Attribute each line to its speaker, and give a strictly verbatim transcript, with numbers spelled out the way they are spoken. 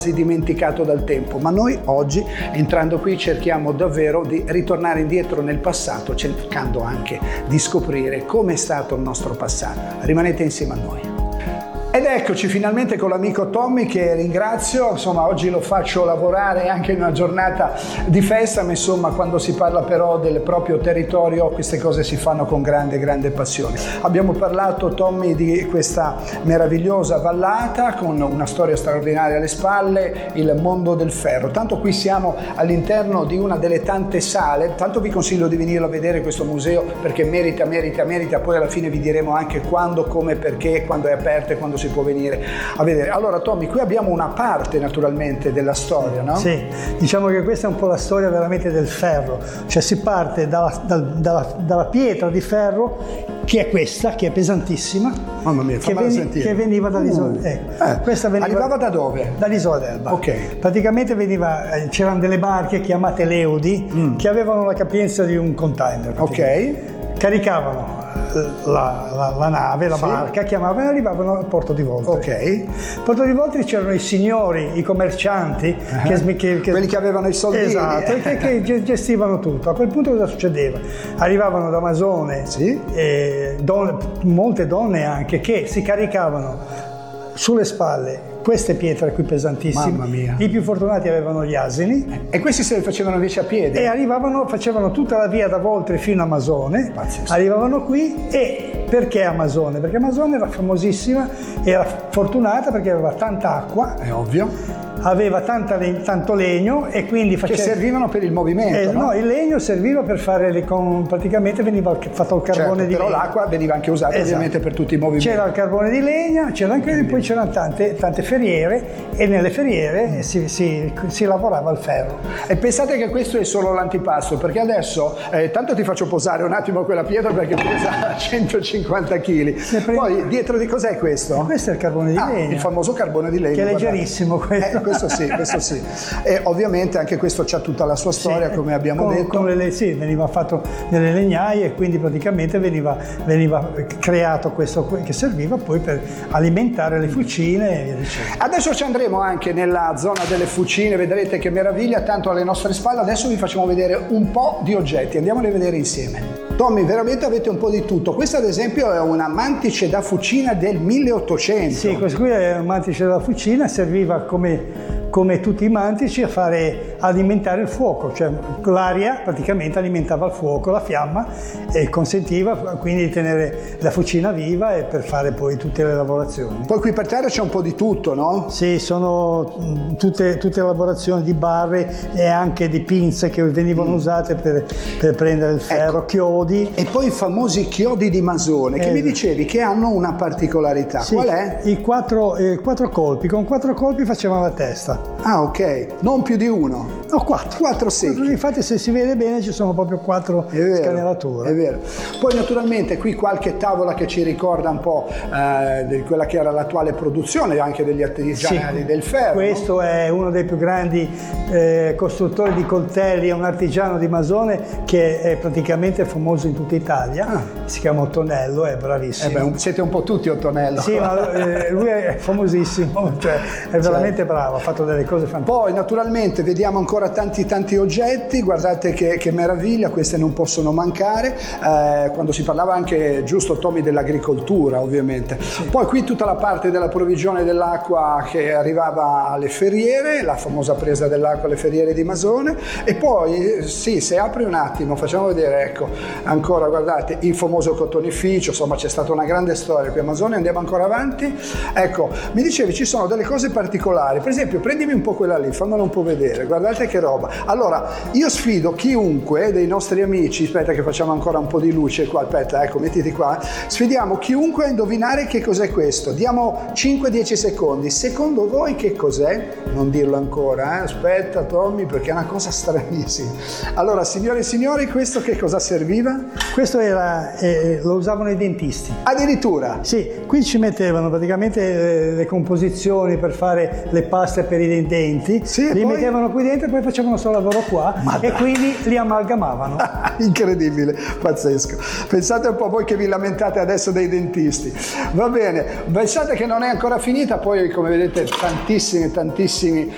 Speaker 1: dimenticato dal tempo, ma noi oggi, entrando qui, cerchiamo davvero di ritornare indietro nel passato, cercando anche di scoprire come è stato il nostro passato. Rimanete insieme a noi. Ed eccoci finalmente con l'amico Tommy, che ringrazio. Insomma, oggi lo faccio lavorare anche in una giornata di festa, ma insomma quando si parla però del proprio territorio queste cose si fanno con grande grande passione. Abbiamo parlato, Tommy, di questa meravigliosa vallata con una storia straordinaria alle spalle, il mondo del ferro. Tanto qui siamo all'interno di una delle tante sale, tanto vi consiglio di venire a vedere questo museo perché merita, merita, merita. Poi alla fine vi diremo anche quando, come, perché, quando è aperto e quando si può venire a vedere. Allora Tommy, qui abbiamo una parte naturalmente della storia, no?
Speaker 2: Sì, diciamo che questa è un po' la storia veramente del ferro, cioè si parte dalla, dalla, dalla pietra di ferro, che è questa, che è pesantissima.
Speaker 1: Mamma mia,
Speaker 2: che,
Speaker 1: veni,
Speaker 2: sentire. che veniva dall'isola
Speaker 1: uh,
Speaker 2: ecco.
Speaker 1: eh,
Speaker 2: questa veniva,
Speaker 1: arrivava da dove?
Speaker 2: Dall'isola d'Elba.
Speaker 1: Ok.
Speaker 2: Praticamente veniva, c'erano delle barche chiamate Leudi mm. che avevano la capienza di un container.
Speaker 1: Ok.
Speaker 2: Caricavano La, la, la nave, la sì. barca, chiamavano e arrivavano al porto di Voltri.
Speaker 1: Ok.
Speaker 2: Al porto di Voltri c'erano i signori, i commercianti, uh-huh. che, che, che,
Speaker 1: quelli che avevano i soldini.
Speaker 2: Esatto, che, che gestivano tutto. A quel punto cosa succedeva? Arrivavano da Amazone,
Speaker 1: sì.
Speaker 2: e don, molte donne anche, che si caricavano sulle spalle queste pietre qui pesantissime.
Speaker 1: Mamma mia.
Speaker 2: I più fortunati avevano gli asini.
Speaker 1: E questi se le facevano invece a piedi.
Speaker 2: E arrivavano, facevano tutta la via da Voltri fino a Amazone.
Speaker 1: Pazzesco.
Speaker 2: Arrivavano qui. E perché Amazone? Perché Amazone era famosissima, era fortunata perché aveva tanta acqua.
Speaker 1: È ovvio.
Speaker 2: Aveva tanta leg- tanto legno e quindi faceva...
Speaker 1: Che servivano per il movimento,
Speaker 2: eh,
Speaker 1: no?
Speaker 2: No, il legno serviva per fare le con... praticamente veniva fatto il carbone
Speaker 1: certo,
Speaker 2: di
Speaker 1: però
Speaker 2: legna.
Speaker 1: l'acqua veniva anche usata, esatto, ovviamente per tutti i movimenti.
Speaker 2: C'era il carbone di legna, c'era anche e poi c'erano tante, tante ferriere e nelle ferriere mm. si, si, si lavorava il ferro.
Speaker 1: E pensate che questo è solo l'antipasto, perché adesso, eh, tanto ti faccio posare un attimo quella pietra perché pesa centocinquanta chili. Prendi... Poi dietro di cos'è questo?
Speaker 2: E questo è il carbone di
Speaker 1: ah,
Speaker 2: legna.
Speaker 1: Il famoso carbone di legna.
Speaker 2: Che è leggerissimo questo.
Speaker 1: Eh, questo sì, questo sì. E ovviamente anche questo c'ha tutta la sua storia, sì, come abbiamo
Speaker 2: con,
Speaker 1: detto.
Speaker 2: Con le, sì, veniva fatto nelle legnaie e quindi praticamente veniva, veniva creato questo che serviva poi per alimentare le fucine e via dicendo.
Speaker 1: Adesso ci andremo anche nella zona delle fucine, vedrete che meraviglia, tanto alle nostre spalle. Adesso vi facciamo vedere un po' di oggetti, andiamoli a vedere insieme. Tommy, veramente avete un po' di tutto. Questa ad esempio è una mantice da fucina del milleottocento.
Speaker 2: Sì, questo qui è una mantice da fucina, serviva come come tutti i mantici a fare alimentare il fuoco, cioè l'aria praticamente alimentava il fuoco, la fiamma, e consentiva quindi di tenere la fucina viva e per fare poi tutte le lavorazioni.
Speaker 1: Poi qui per terra c'è un po' di tutto, no?
Speaker 2: Sì, sono tutte, tutte lavorazioni di barre e anche di pinze che venivano mm. usate per, per prendere il ferro, ecco. Chiodi.
Speaker 1: E poi i famosi chiodi di masone, che eh. mi dicevi che hanno una particolarità.
Speaker 2: Sì,
Speaker 1: qual è?
Speaker 2: I quattro, eh, quattro colpi, con quattro colpi facevano la testa.
Speaker 1: Ah, ok, non più di uno.
Speaker 2: No, quattro.
Speaker 1: Quattro secchi.
Speaker 2: Infatti se si vede bene ci sono proprio quattro scanalature.
Speaker 1: È vero. Poi naturalmente qui qualche tavola che ci ricorda un po' eh, di quella che era l'attuale produzione anche degli artigiani sì. del ferro.
Speaker 2: Questo no? È uno dei più grandi eh, costruttori di coltelli, è un artigiano di Masone che è praticamente famoso in tutta Italia. Ah. Si chiama Ottonello, è bravissimo.
Speaker 1: Eh beh, siete un po' tutti Ottonello.
Speaker 2: Sì, ma eh, lui è famosissimo, cioè è veramente certo. bravo, ha fatto delle cose fantastiche.
Speaker 1: Poi naturalmente vediamo ancora tanti tanti oggetti, guardate che, che meraviglia, queste non possono mancare, eh, quando si parlava anche, giusto Tommy, dell'agricoltura ovviamente. Sì. Poi qui tutta la parte della provvigione dell'acqua che arrivava alle ferriere, la famosa presa dell'acqua alle ferriere di Masone, e poi sì, se apri un attimo facciamo vedere, ecco, ancora guardate il famoso cotonificio, insomma c'è stata una grande storia qui a Masone, andiamo ancora avanti. Ecco, mi dicevi ci sono delle cose particolari, per esempio prendimi un po' quella lì, fammela un po' vedere, guardate che roba. Allora, io sfido chiunque dei nostri amici, aspetta che facciamo ancora un po' di luce qua, aspetta, ecco, mettiti qua, sfidiamo chiunque a indovinare che cos'è questo, diamo cinque dieci secondi, secondo voi che cos'è? Non dirlo ancora, eh? Aspetta Tommy, perché è una cosa stranissima. Allora, signore e signori, questo che cosa serviva?
Speaker 2: Questo era, eh, lo usavano i dentisti.
Speaker 1: Addirittura?
Speaker 2: Sì, qui ci mettevano praticamente eh, le composizioni per fare le paste per i denti,
Speaker 1: sì,
Speaker 2: li
Speaker 1: poi...
Speaker 2: mettevano qui dentro e poi facevano questo lavoro qua. Ma e dai. Quindi li amalgamavano.
Speaker 1: Incredibile, pazzesco. Pensate un po' voi che vi lamentate adesso dei dentisti. Va bene, pensate che non è ancora finita, poi come vedete tantissimi, tantissimi